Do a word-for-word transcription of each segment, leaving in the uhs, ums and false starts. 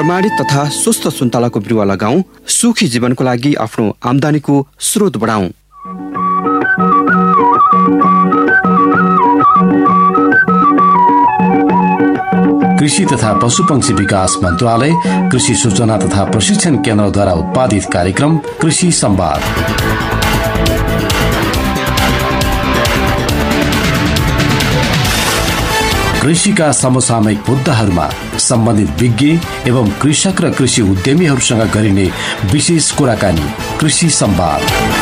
प्रमाणित तथा स्वस्थ सुन्तलाको बिरुवा लगाऊ, सुखी जीवनको लागि आफ्नो आम्दानीको स्रोत बढाऊ। कृषि तथा पशुपक्षी विकास मन्त्रालय, कृषि सूचना तथा प्रशिक्षण केन्द्रद्वारा उत्पादित कार्यक्रम कृषि संवाद। कृषिका समसामयिक मुद्दाहरूमा सम्बन्धित विज्ञ एवं कृषक र कृषि उद्यमीहरूसँग गरिने विशेष कुराकानी कृषि संवाद।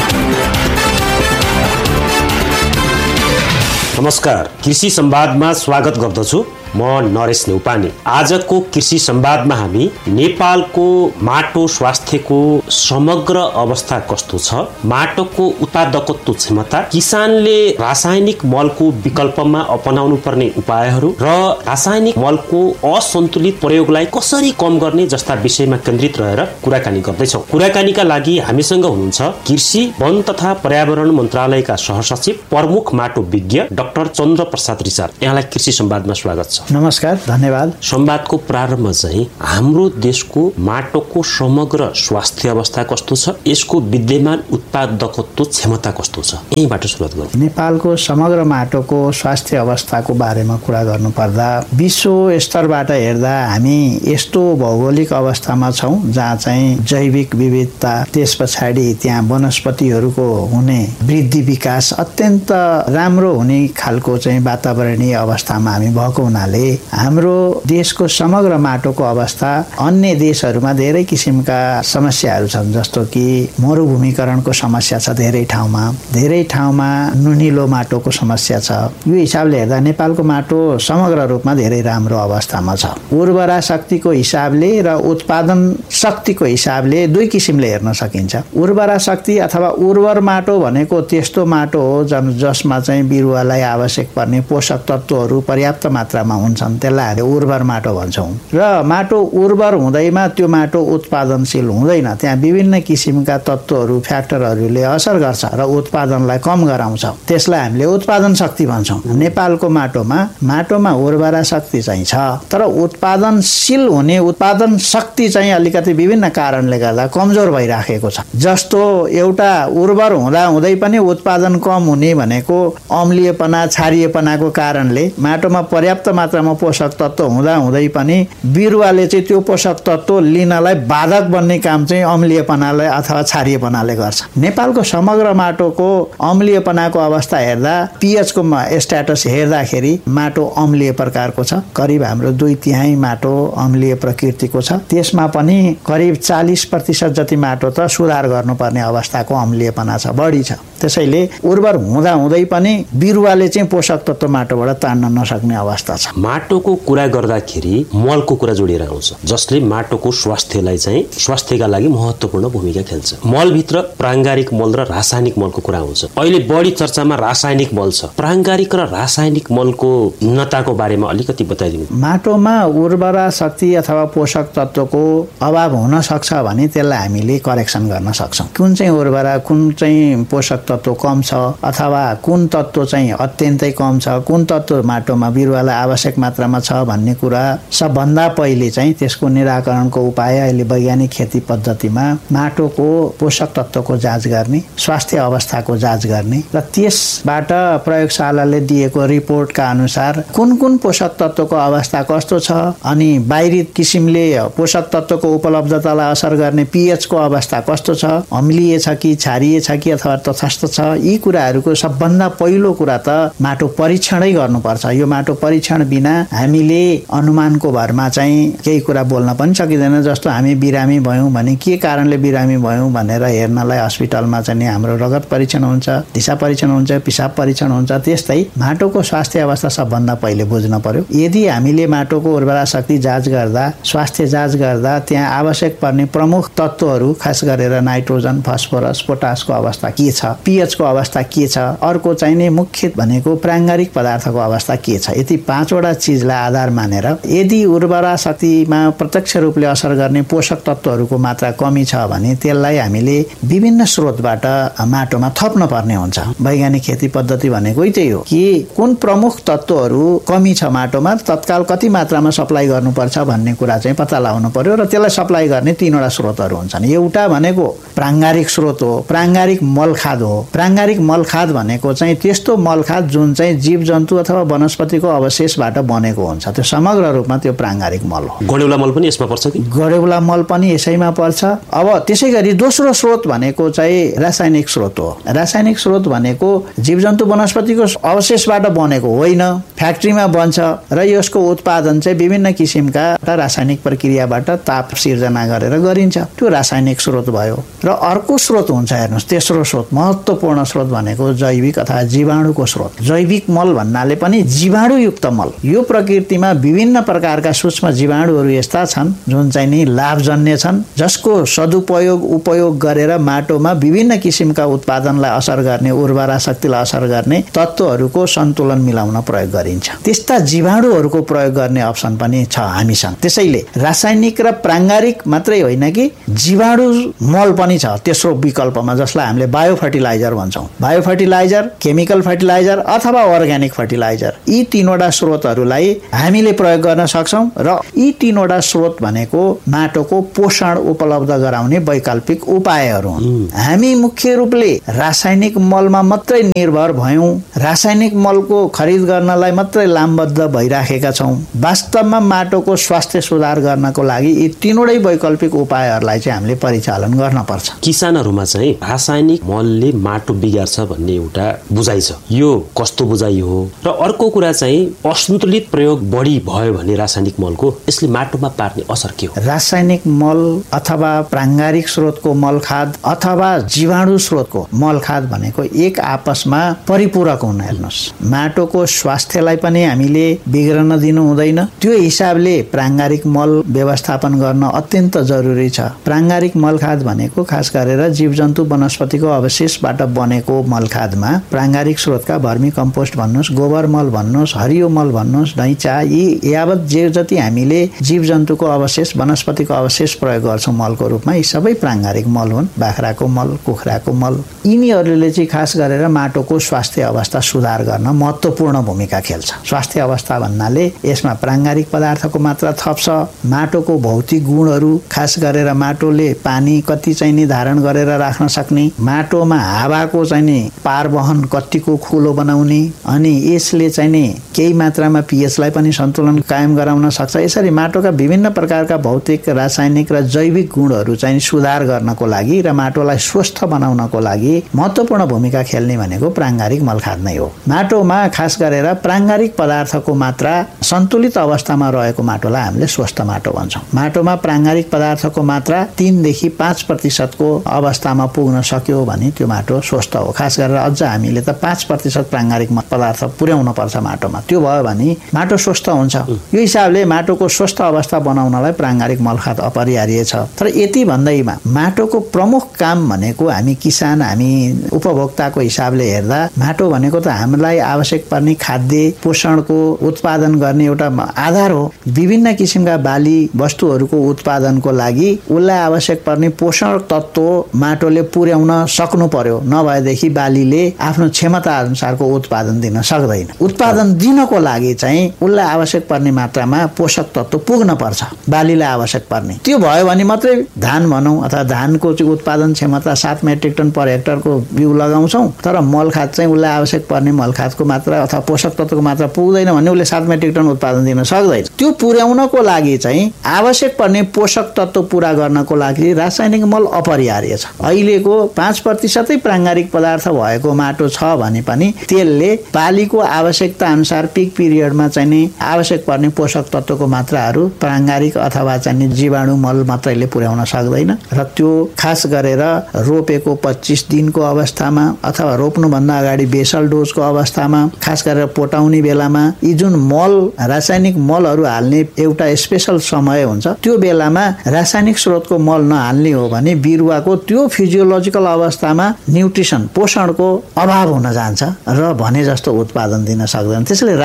नमस्कार, कृषि संवादमा स्वागत गर्दछु। म नरेश नेउपाने। आजको कृषि संवादमा हामी नेपालको माटो स्वास्थ्यको समग्र अवस्था कस्तो छ, माटोको उत्पादकत्व क्षमता, किसानले रासायनिक मलको विकल्पमा अपनाउनु पर्ने उपायहरू र रासायनिक मलको असन्तुलित प्रयोगलाई कसरी कम गर्ने जस्ता विषयमा केन्द्रित रहेर कुराकानी गर्दैछौँ। कुराकानीका लागि हामीसँग हुनुहुन्छ कृषि, वन तथा पर्यावरण मन्त्रालयका सहसचिव, प्रमुख माटो विज्ञ डाक्टर चन्द्र प्रसाद रिचाल। यहाँलाई कृषि संवादमा स्वागत छ। नमस्कार, धन्यवाद। संवादको प्रारम्भ चाहिँ हाम्रो देशको माटोको समग्र स्वास्थ्य अवस्था कस्तो छ, यसको विद्यमान उत्पादकत्व क्षमता कस्तो छ, यहीँबाट सुरुवात गरौँ। नेपालको समग्र माटोको स्वास्थ्य अवस्थाको बारेमा कुरा गर्नुपर्दा विश्व स्तरबाट हेर्दा हामी यस्तो भौगोलिक अवस्थामा छौँ जहाँ चाहिँ जैविक विविधता, त्यस पछाडि त्यहाँ वनस्पतिहरूको हुने वृद्धि विकास अत्यन्त राम्रो हुने खालको चाहिँ वातावरणीय अवस्थामा हामी भएको हुनाले हाम्रो देशको समग्र माटोको अवस्था अन्य देशहरूमा धेरै किसिमका समस्याहरू छन्। जस्तो कि मरुभूमिकरणको समस्या छ, धेरै ठाउँमा धेरै ठाउँमा नुनिलो माटोको समस्या छ। यो हिसाबले हेर्दा नेपालको माटो समग्र रूपमा धेरै राम्रो अवस्थामा छ। उर्वरा शक्तिको हिसाबले र उत्पादन शक्तिको हिसाबले दुई किसिमले हेर्न सकिन्छ। उर्वरा शक्ति अथवा उर्वर माटो भनेको त्यस्तो माटो हो जसमा चाहिँ बिरुवालाई आवश्यक पर्ने पोषक तत्त्वहरू पर्याप्त मात्रामा हुन्छन्, त्यसलाई हामी उर्वर माटो भन्छौँ। र माटो उर्वर हुँदैमा त्यो माटो उत्पादनशील हुँदैन, त्यहाँ विभिन्न किसिमका तत्त्वहरू फ्याक्टरहरूले असर गर्छ र उत्पादनलाई कम गराउँछ, त्यसलाई हामीले उत्पादन शक्ति भन्छौँ। नेपालको माटोमा माटोमा उर्वरा शक्ति चाहिँ छ, तर उत्पादनशील हुने उत्पादन शक्ति चाहिँ अलिकति विभिन्न कारणले गर्दा कमजोर भइराखेको छ। जस्तो एउटा उर्वर हुँदा हुँदै पनि उत्पादन कम हुने भनेको अम्लीयपना, क्षारीयपनाको कारणले माटोमा पर्याप्त मात्रामा पोषक तत्त्व हुँदा हुँदै पनि बिरुवाले चाहिँ त्यो पोषक तत्त्व लिनलाई बाधक बन्ने काम चाहिँ अम्लीयपनाले अथवा क्षारीयपनाले गर्छ। नेपालको समग्र माटोको अम्लीयपनाको अवस्था हेर्दा पीएचको स्ट्याटस हेर्दाखेरि माटो अम्लीय प्रकारको छ। करिब हाम्रो दुई तिहाई माटो अम्लीय प्रकृतिको छ। त्यसमा पनि करिब चालिस प्रतिशत जति माटो त सुधार गर्नुपर्ने अवस्थाको अम्लीयपना छ, बढी छ। त्यसैले उर्वर हुँदा हुँदै पनि बिरुवाले चाहिँ पोषक तत्त्व माटोबाट तान्न नसक्ने अवस्था छ। माटोको कुरा गर्दाखेरि मलको कुरा जोडिएर आउँछ, जसले माटोको स्वास्थ्यलाई चाहिँ स्वास्थ्यका लागि महत्त्वपूर्ण भूमिका खेल्छ। मलभित्र प्राङ्गारिक मल र रासायनिक मलको कुरा आउँछ। अहिले बढी चर्चामा रासायनिक मल छ। प्राङ्गारिक र रासायनिक मलको भिन्नताको बारेमा अलिकति बताइदिनु। माटोमा उर्वरा शक्ति अथवा पोषक तत्त्वको अभाव हुन सक्छ भने त्यसलाई हामीले करेक्सन गर्न सक्छौँ। कुन चाहिँ उर्वरा, कुन चाहिँ पोषक तत्त्व कम छ अथवा कुन तत्त्व चाहिँ अत्यन्तै कम छ, कुन तत्त्व माटोमा बिरुवालाई आवश्यक मात्रामा छ भन्ने कुरा सबभन्दा पहिले चाहिँ त्यसको निराकरणको उपाय अहिले वैज्ञानिक खेती पद्धतिमा माटोको पोषक तत्त्वको जाँच गर्ने, स्वास्थ्य अवस्थाको जाँच गर्ने र त्यसबाट प्रयोगशालाले दिएको रिपोर्टका अनुसार कुन कुन पोषक तत्त्वको अवस्था कस्तो छ अनि बाहिरी किसिमले पोषक तत्त्वको उपलब्धतालाई असर गर्ने पीएचको अवस्था कस्तो छ, अम्लीय छ कि क्षारीय छ कि अथवा तटस्थ छ, यी कुराहरूको सबभन्दा पहिलो कुरा त माटो परीक्षणै गर्नुपर्छ। यो माटो परीक्षण बिना हामीले अनुमानको भरमा चाहिँ केही कुरा बोल्न पनि सकिँदैन। जस्तो हामी बिरामी भयौँ भने के कारणले बिरामी भयौँ भनेर हेर्नलाई हस्पिटलमा चाहिँ हाम्रो रगत परीक्षण हुन्छ, दिशा परीक्षण हुन्छ, पिसाब परीक्षण हुन्छ। त्यस्तै माटोको स्वास्थ्य अवस्था सबभन्दा पहिले बुझ्न पर्यो। यदि हामीले माटोको उर्वरा शक्ति जाँच गर्दा, स्वास्थ्य जाँच गर्दा त्यहाँ आवश्यक पर्ने प्रमुख तत्त्वहरू खास गरेर नाइट्रोजन, फस्फोरस, पोटासको अवस्था के छ, पीएचको अवस्था के छ, अर्को चाहिने मुख्य भनेको प्राङ्गारिक पदार्थको अवस्था के छ, यति पाँचवटा तीनवटा चिजलाई आधार मानेर यदि उर्वरा शक्तिमा प्रत्यक्ष रूपले असर गर्ने पोषक तत्त्वहरूको मात्रा कमी छ भने त्यसलाई हामीले विभिन्न स्रोतबाट माटोमा थप्न पर्ने हुन्छ। वैज्ञानिक खेती पद्धति भनेकै त्यही हो कि कुन प्रमुख तत्त्वहरू कमी छ माटोमा तत्काल कति मात्रामा सप्लाई गर्नुपर्छ भन्ने कुरा चाहिँ पत्ता लगाउनु पर्यो र त्यसलाई सप्लाई गर्ने तीनवटा स्रोतहरू हुन्छन्। एउटा भनेको प्राङ्गारिक स्रोत हो, प्राङ्गारिक मलखाद हो। प्राङ्गारिक मलखाद भनेको चाहिँ त्यस्तो मलखाद जुन चाहिँ जीव जन्तु अथवा वनस्पतिको अवशेषबाट बनेको हुन्छ, त्यो समग्र रूपमा त्यो प्राङ्गारिक मल हो। गडेउला मल पनि यसमा पर्छ कि? गडेउला मल पनि यसैमा पर्छ। अब त्यसै गरी दोस्रो स्रोत भनेको चाहिँ रासायनिक स्रोत हो। रासायनिक स्रोत भनेको जीव जन्तु वनस्पतिको अवशेषबाट बनेको होइन, फ्याक्ट्रीमा बन्छ र यसको उत्पादन चाहिँ विभिन्न किसिमका रासायनिक प्रक्रियाबाट ताप सिर्जना गरेर गरिन्छ, त्यो रासायनिक स्रोत भयो। र अर्को स्रोत हुन्छ हेर्नुहोस्, तेस्रो स्रोत महत्त्वपूर्ण स्रोत भनेको जैविक अथवा जीवाणुको स्रोत। जैविक मल भन्नाले पनि जीवाणुयुक्त मल। यो प्रकृतिमा विभिन्न प्रकारका सूक्ष्म जीवाणुहरू यस्ता छन् जुन चाहिँ नि लाभजन्य छन्, जसको सदुपयोग उपयोग गरेर माटोमा विभिन्न किसिमका उत्पादनलाई असर गर्ने, उर्वरा शक्तिलाई असर गर्ने तत्त्वहरूको सन्तुलन मिलाउन प्रयोग गरिन्छ। त्यस्ता जीवाणुहरूको प्रयोग गर्ने अप्सन पनि छ हामीसँग। त्यसैले रासायनिक र प्राङ्गारिक मात्रै होइन कि जीवाणु मल पनि छ तेस्रो विकल्पमा, जसलाई हामीले बायो फर्टिलाइजर भन्छौँ। बायो फर्टिलाइजर, केमिकल फर्टिलाइजर अथवा अर्ग्यानिक फर्टिलाइजर, यी तीनवटा स्रोतहरूलाई हामीले प्रयोग गर्न सक्छौँ। र यी तीनवटा स्रोत भनेको माटोको पोषण उपलब्ध गराउने वैकल्पिक उपायहरू हुन्। हामी मुख्य रूपले रासायनिक मलमा मात्रै निर्भर भयौँ, रासायनिक मलको खरिद गर्नलाई मात्रै लामबद्ध भइराखेका छौँ। वास्तवमा माटोको स्वास्थ्य सुधार गर्नको लागि यी तीनवटै वैकल्पिक उपायहरूलाई चाहिँ हामीले परिचालन गर्न पर्छ। किसानहरूमा चाहिँ रासायनिक मलले माटो बिगार्छ भन्ने एउटा बुझाइ छ, यो कस्तो बुझाइ हो? र अर्को कुरा चाहिँ असन्तुलित प्रयोग बढी भयो भने रासायनिक मलको यसले माटोमा पार्ने असर के हो? रासायनिक मल अथवा प्राङ्गारिक स्रोतको मलखाद अथवा जीवाणु स्रोतको मलखाद भनेको एक आपसमा परिपूरक हुन। हेर्नुहोस्, माटोको स्वास्थ्यलाई पनि हामीले बिग्रन दिनु हुँदैन। त्यो हिसाबले प्राङ्गारिक मल व्यवस्थापन गर्न अत्यन्त जरुरी छ। प्राङ्गारिक मलखाद भनेको खास गरेर जीवजन्तु वनस्पतिको अवशेषबाट बनेको मलखादमा प्राङ्गारिक स्रोतका भर्मी कम्पोस्ट भन्नुहोस्, गोबर मल भन्नुहोस्, हरियो मल भन्नुहोस्, ढैँचा, यी यावत जे जति हामीले जीवजन्तुको अवशेष वनस्पतिको अवशेष प्रयोग गर्छौँ मलको रूपमा, यी सबै प्राङ्गारिक मल हुन्। बाख्राको मल, कुखुराको मल, यिनीहरूले चाहिँ खास गरेर माटोको स्वास्थ्य अवस्था सुधार गर्न महत्त्वपूर्ण भूमिका खेल्छ। स्वास्थ्य अवस्था भन्नाले यसमा प्राङ्गारिक पदार्थको मात्रा थप्छ, माटोको भौतिक गुणहरू, खास गरेर माटोले पानी कति चाहिँ नि धारण गरेर राख्न सक्ने, माटोमा हावाको चाहिँ नि पार वहन कतिको खुलो बनाउने, अनि यसले चाहिँ नि केही मात्रामा पीएचलाई पनि सन्तुलन कायम गराउन सक्छ। यसरी माटोका विभिन्न प्रकारका भौतिक, रासायनिक र जैविक गुणहरू चाहिँ सुधार गर्नको लागि र माटोलाई स्वस्थ बनाउनको लागि महत्त्वपूर्ण भूमिका खेल्ने भनेको प्राङ्गारिक मलखाद नै हो। माटोमा खास गरेर प्राङ्गारिक पदार्थको मात्रा सन्तुलित अवस्थामा रहेको माटोलाई हामीले स्वस्थ माटो भन्छौँ। माटोमा प्राङ्गारिक पदार्थको मात्रा तीनदेखि पाँच प्रतिशतको अवस्थामा पुग्न सक्यो भने त्यो माटो स्वस्थ हो। खास गरेर अझ हामीले त पाँच प्रतिशत प्राङ्गारिक पदार्थ पुर्याउन पर्छ माटोमा, त्यो भयो भने माटो स्वस्थ हुन्छ। यो हिसाबले माटोको स्वस्थ अवस्था बनाउनलाई प्राङ्गारिक मलखाद अपरिहार्य छ। तर यति भन्दैमा माटोको प्रमुख काम भनेको हामी किसान, हामी उपभोक्ताको हिसाबले हेर्दा माटो भनेको त हामीलाई आवश्यक पर्ने खाद्य पोषणको उत्पादन गर्ने एउटा आधार हो। विभिन्न किसिमका बाली वस्तुहरूको उत्पादनको लागि उसलाई आवश्यक पर्ने पोषण तत्त्व माटोले पुर्याउन सक्नु पर्यो, नभएदेखि बालीले आफ्नो क्षमता अनुसारको उत्पादन दिन सक्दैन। उत्पादन दिनको लागि चाहिँ उसलाई आवश्यक पर्ने मात्रामा पोषक तत्त्व पुग्न पर्छ, बालीलाई आवश्यक पर्ने। त्यो भयो भने मात्रै धान भनौँ अथवा धानको चाहिँ उत्पादन क्षमता सात मेट्रिक टन पर हेक्टरको बिउ लगाउँछौँ, तर मलखाद चाहिँ उसलाई आवश्यक पर्ने मलखादको मात्रा अथवा पोषक तत्त्वको मात्रा पुग्दैन भने उसले सात मेट्रिक टन उत्पादन दिन सक्दैन। त्यो पुर्याउनको लागि चाहिँ आवश्यक पर्ने पोषक तत्त्व पुरा गर्नको लागि रासायनिक मल अपरिहार्य छ। अहिलेको पाँच प्रतिशतै प्राङ्गारिक पदार्थ भएको माटो छ भने पनि त्यसले बालीको आवश्यकता अनुसार पिक पिरियडमा चाहिँ नि आवश्यक पर्ने पोषक तत्त्वको मात्राहरू प्राङ्गारिक अथवा चाहिँ जीवाणु मल मात्रैले पुर्याउन सक्दैन। र त्यो खास गरेर रोपेको पच्चिस दिनको अवस्थामा अथवा रोप्नुभन्दा अगाडि बेसल डोजको अवस्थामा, खास गरेर पोटाउने बेलामा यी जुन मल रासायनिक मलहरू हाल्ने एउटा स्पेशल समय हुन्छ, त्यो बेलामा रासायनिक स्रोतको मल नहाल्ने हो भने बिरुवाको त्यो फिजियोलोजिकल अवस्थामा न्युट्रिसन पोषणको अभाव हुन जान्छ र भने जस्तो उत्पादन दिन सक्दैन। त्यसैले रासायनिक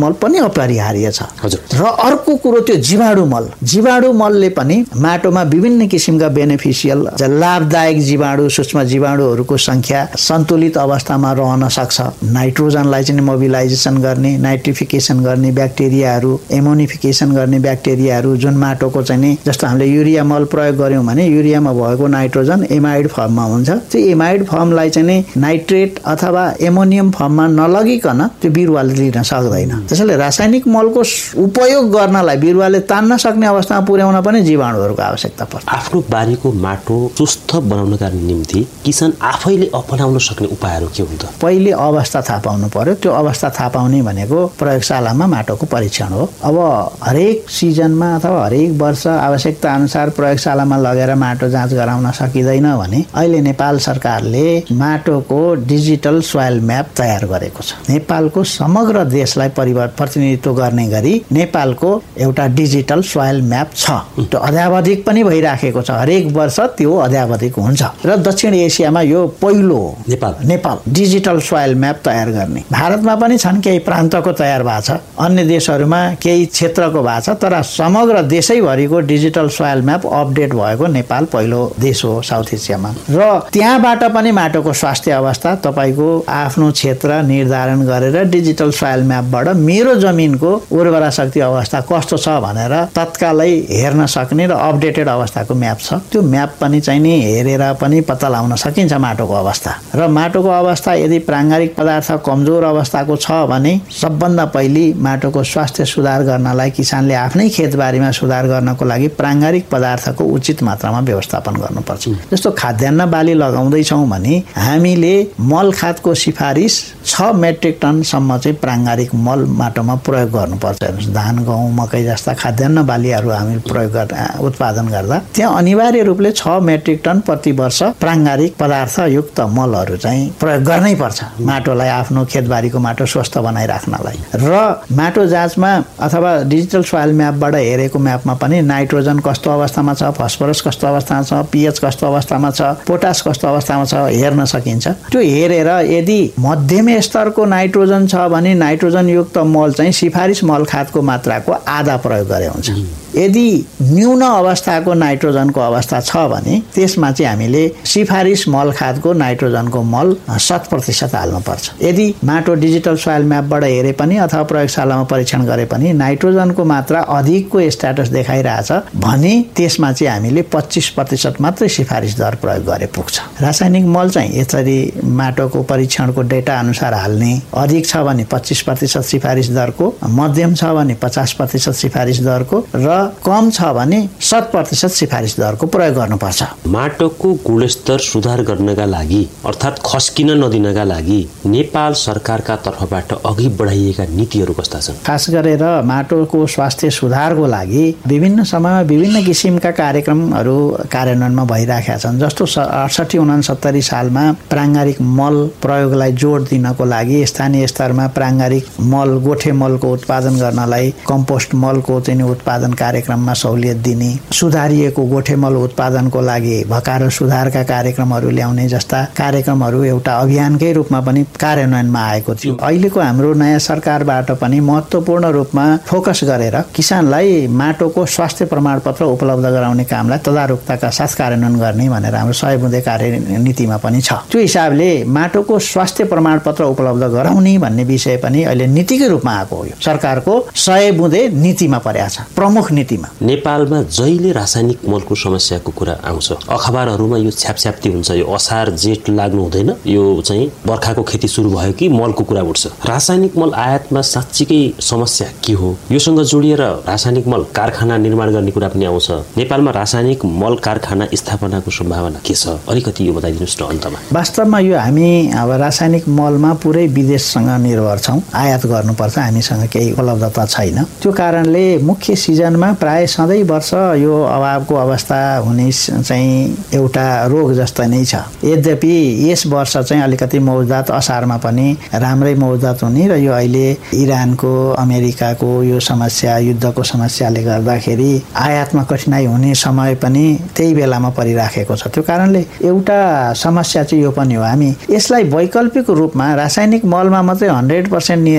मल पनि अपरिहार्य छ। हजुर। र अर्को कुरो त्यो जीवाणु मल जीवाणु मलले पनि माटोमा विभिन्न किसिमका बेनिफिसियल लाभदायक जीवाणु सूक्ष्म जीवाणुहरूको संख्या सन्तुलित अवस्थामा रहन सक्छ। नाइट्रोजनलाई चाहिँ मोबिलाइजेसन गर्ने नाइट्रिफिकेसन गर्ने ब्याक्टेरियाहरू एमोनिफिकेसन गर्ने ब्याक्टेरियाहरू जुन माटोको चाहिँ नि जस्तो हामीले युरिया मल प्रयोग गर्यौं भने युरियामा भएको नाइट्रोजन एमाइड फर्ममा हुन्छ। त्यो एमाइड फर्मलाई चाहिँ नि नाइट्रेट अथवा एमोनियम फर्ममा नलगिकन त्यो बिरुवाले लिन सक्दैन। त्यसैले रासायनिक मलको उपयोग गर्नलाई बिरुवाले तान्न सक्ने अवस्थामा पुर्याउन पनि जीवाणुहरूको आवश्यकता पर्छ। आफ्नो बारीको माटो सुस्थ बनाउनका निम्ति किसान आफैले अपनाउन सक्ने उपायहरू के हुन् त? पहिले अवस्था थाहा पाउनु पर्यो। त्यो अवस्था थाहा पाउने भनेको प्रयोगशालामा माटोको परीक्षण हो। अब हरेक सिजनमा अथवा हरेक वर्ष आवश्यकता अनुसार प्रयोगशालामा लगेर माटो जाँच गराउन सकिँदैन भने अहिले नेपाल सरकारले माटोको डिजिटल सोइल म्याप तयार गरेको छ। नेपालको समग्र देशलाई प्रतिनिधित्व गर्ने गरी नेपालको एउटा डिजिटल सोइल म्याप छ। त्यो अद्यावधिक पनि भइराखेको छ। हरेक वर्ष त्यो अद्यावधिक हुन्छ र दक्षिण एसियामा यो पहिलो Nepal Nepal digital soil map तयार गर्ने। भारतमा पनि छन् केही प्रान्तको तयार भएको छ, अन्य देशहरूमा केही क्षेत्रको भएको छ, तर समग्र देशैभरिको डिजिटल सोइल म्याप अपडेट भएको नेपाल पहिलो देश हो साउथ एसियामा। र त्यहाँबाट पनि माटोको स्वास्थ्य अवस्था तपाईको आफ्नो क्षेत्र निर्धारण गरेर डिजिटल सोइल म्यापबाट मेरो जमिनको उर्वरा शक्ति अवस्था कस्तो छ भनेर तत्कालै हेर्न सक्ने र अपडेटेड अवस्थाको म्याप छ। त्यो म्याप पनि चाहिँ नि हेरेर पनि पत्ता लगाउन सकिन्छ माटोको अवस्था। र माटोको अवस्था यदि प्राङ्गारिक पदार्थ कमजोर अवस्थाको छ भने सबभन्दा पहिले माटोको स्वास्थ्य सुधार गर्नलाई किसानले आफ्नै खेतबारीमा सुधार गर्नको लागि प्राङ्गारिक पदार्थको उचित मात्रामा व्यवस्थापन गर्नुपर्छ। जस्तो खाद्यान्न बाली लगाउँदैछौँ भने हामीले मल खादको सिफारिस छ मेट्रिक टनसम्म चाहिँ प्राङ्गारिक मल माटोमा प्रयोग गर्नुपर्छ। धान गहुँ मकै जस्ता खाद्यान्न बालीहरू हामी प्रयोग गर्दा उत्पादन गर्दा त्यहाँ अनिवार्य रूपले छ मेट्रिक टन प्रति वर्ष प्राङ्गारिक पदार्थ युक्त मलहरू चाहिँ प्रयोग गर्नै पर्छ माटोलाई आफ्नो खेतबारीको माटो स्वस्थ बनाइराख्नलाई। र माटो जाँचमा अथवा डिजिटल सोइल म्यापबाट हेरेको म्यापमा पनि नाइट्रोजन कस्तो अवस्थामा छ, फस्फरस कस्तो अवस्थामा छ, पीएच कस्तो अवस्थामा छ, पोटास कस्तो अवस्थामा छ हेर्न सकिन्छ। त्यो हेरेर यदि मध्यम स्तरको नाइट्रोजन छ भने नाइट्रोजन युक्त मल चाहिँ सिफारिस मल खादको मात्राको आधा प्रयोग गरे हुन्छ। यदि न्यून अवस्थाको नाइट्रोजनको अवस्था छ भने त्यसमा चाहिँ हामीले सिफारिस मल खादको नाइट्रोजनको मल शत प्रतिशत हाल्नुपर्छ। यदि माटो डिजिटल सोइल म्यापबाट हेरे पनि अथवा प्रयोगशालामा परीक्षण गरे पनि नाइट्रोजनको मात्रा अधिकको स्ट्याटस देखाइरहेछ भने त्यसमा चाहिँ हामीले पच्चिस प्रतिशत मात्रै सिफारिस दर प्रयोग गरे पुग्छ। रासायनिक मल चाहिँ यसरी माटोको परीक्षणको डेटा अनुसार हाल्ने, अधिक छ भने पच्चिस प्रतिशत सिफारिस दरको, मध्यम छ भने पचास प्रतिशत सिफारिस दरको र कम छ भने शत प्रतिशत सिफारिस दरको प्रयोग गर्नुपर्छ। माटोको गुणस्तर सुधार गर्नका लागि अर्थात् खस्किन नदिनका लागि नेपाल सरकारका तर्फबाट अघि बढाइएका नीतिहरू कस्ता छन्? खास गरेर माटोको स्वास्थ्य सुधारको लागि विभिन्न समयमा विभिन्न किसिमका कार्यक्रमहरू कार्यान्वयनमा भइरहेका छन्। जस्तो अठसट्ठी उनासत्तरी सालमा प्राङ्गारिक मल प्रयोगलाई जोड दिनको लागि स्थानीय स्तरमा प्राङ्गारिक मल गोठे मलको उत्पादन गर्नलाई कम्पोस्ट मलको चाहिँ उत्पादन कार्यक्रममा सहुलियत दिने, सुधारिएको गोठे मल उत्पादनको लागि भकारो सुधारका कार्यक्रमहरू ल्याउने जस्ता कार्यक्रमहरू एउटा अभियानकै रूपमा पनि कार्यान्वयनमा आएको थियो। अहिलेको हाम्रो नयाँ सरकारबाट पनि महत्त्वपूर्ण रूपमा फोकस गरेर किसानलाई माटोको स्वास्थ्य प्रमाणपत्र उपलब्ध गराउने कामलाई तदारुकताका साथ कार्यान्वयन गर्ने भनेर हाम्रो सय बुँदे कार्यनीतिमा पनि छ। त्यो हिसाबले माटोको स्वास्थ्य प्रमाणपत्र उपलब्ध गराउने भन्ने विषय पनि अहिले नीतिकै रूपमा आएको हो। सरकारको सय बुँदे नीतिमा परेको छ, प्रमुख नीतिमा। नेपालमा जहिले रासायनिक मलको समस्याको कुरा आउँछ अखबारहरूमा यो छ्यापछ्याप्ती हुन्छ, यो असार जेठ लाग्नु हुँदैन, यो चाहिँ बर्खाको खेती सुरु भयो कि मलको कुरा उठ्छ। रासायनिक मल आयातमा साँच्चीकै समस्या के हो? योसँग जोडिएर रासायनिक मल कारखाना निर्माण गर्ने कुरा पनि आउँछ। नेपालमा रासायनिक मल कारखाना स्थापनाको सम्भावना के छ? अलिकति यो बताइदिनुहोस् न अन्तमा। वास्तवमा यो हामी अब रासायनिक मलमा पुरै विदेशसँग निर्भर छौँ, आयात गर्नुपर्छ, हामीसँग केही उपलब्धता छैन। त्यो कारणले मुख्य सिजनमा प्राय सधैँ वर्ष यो अभावको अवस्था हुने चाहिँ एउटा रोग जस्तै नै छ। यद्यपि यस वर्ष चाहिँ अलिकति मौजदात असारमा पनि राम्रै मौजदात हुने र यो अहिले इरानको अमेरिकाको यो समस्या युद्धको समस्याले गर्दाखेरि आयातमा कठिनाइ हुने समय पनि त्यही बेलामा परिराखेको छ। त्यो कारणले एउटा समस्या चाहिँ यो पनि हो, हामी यसलाई वैकल्पिक रूपमा रासायनिक मलमा मात्रै हन्ड्रेड पर्सेन्ट निर्भर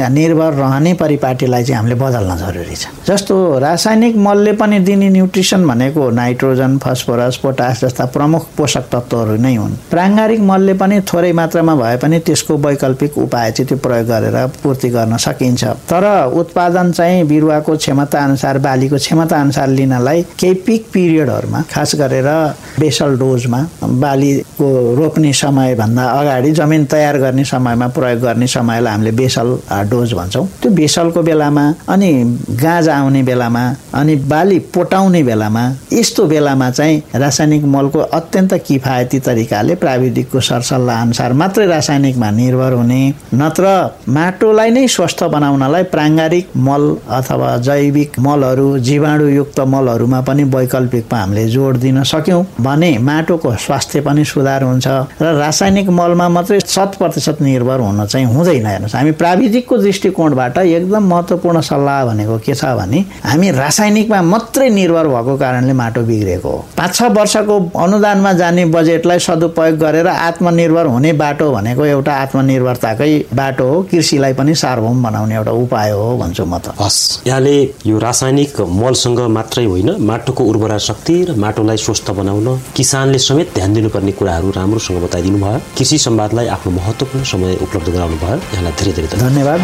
निर्भर रहने परिपाटीलाई चाहिँ हामीले बदल्न जरुरी छ। जस्तो रासायनिक मलले पनि दिने न्युट्रिसन भनेको नाइट्रोजन, फस्फोरस, पोटास जस्ता प्रमुख पोषक तत्त्वहरू नै हुन्। प्राङ्गारिक मलले पनि थोरै मात्रामा भए पनि त्यसको वैकल्पिक उपाय चाहिँ त्यो प्रयोग गरेर पूर्ति गर्न सकिन्छ। तर उत्पादन चाहिँ बिरुवाको क्षमता अनुसार, बालीको क्षमता अनुसार लिनलाई केही पिक पिरियडहरूमा, खास गरेर बेसल डोजमा, बालीको रोप्ने समयभन्दा अगाडि जमिन तयार गर्ने समयमा प्रयोग गर्ने समयलाई हामीले बेसल डोज भन्छौँ। त्यो बेसलको बेलामा, अनि गाँज आउने बेलामा, अनि बाली पोटाउने बेलामा, यस्तो बेलामा चाहिँ रासायनिक मलको अत्यन्त किफायती तरिकाले प्राविधिकको सरसल्लाह अनुसार मात्रै रासायनिकमा निर्भर हुने, नत्र माटोलाई नै स्वस्थ बनाउनलाई प्राङ्गारिक मल अथवा जैविक मलहरू, जीवाणुयुक्त मलहरूमा पनि वैकल्पिकमा हामीले जोड दिन सक्यौँ भने माटोको स्वास्थ्य पनि सुधार हुन्छ र रासायनिक मलमा मात्रै शत प्रतिशत निर्भर हुन चाहिँ हुँदैन। हेर्नुहोस्, हामी प्राविधिकको दृष्टिकोणबाट एकदम महत्त्वपूर्ण सल्लाह भनेको के छ भने हामी रासायनिकमा मात्रै निर्भर भएको कारणले माटो बिग्रेको हो। पाँच छ वर्षको अनुदानमा जाने बजेटलाई सदुपयोग गरेर आत्मनिर्भर हुने बाटो भनेको एउटा आत्मनिर्भरताकै बाटो हो, कृषिलाई पनि सार्वभौम बनाउने एउटा उपाय हो भन्छु म त। हस्, यहाँले यो रासायनिक मलसँग मात्रै होइन, माटोको उर्वरा शक्ति र माटोलाई स्वस्थ बनाउन किसानले समेत ध्यान दिनुपर्ने कुराहरू राम्रोसँग बताइदिनु भयो। कृषि संवादलाई आफ्नो महत्त्वपूर्ण समय उपलब्ध गराउनु भयो, यहाँलाई धेरै धेरै धन्यवाद।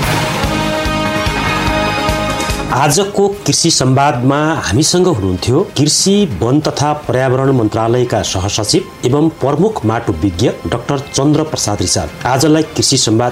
आजको कृषि संवादमा हामीसँग हुनुहुन्थ्यो कृषि, वन तथा पर्यावरण मन्त्रालयका सहसचिव एवं प्रमुख माटो विज्ञ डाक्टर चन्द्र प्रसाद रिसाल। आजलाई कृषि संवाद